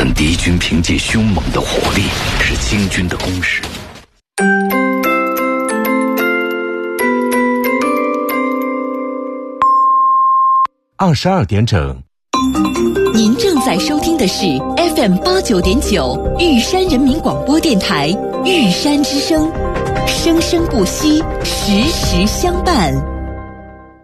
但敌军凭借凶猛的火力是清军的攻势。 22点整， 您正在收听的是 FM89.9玉山人民广播电台玉山之声，生生不息，时时相伴。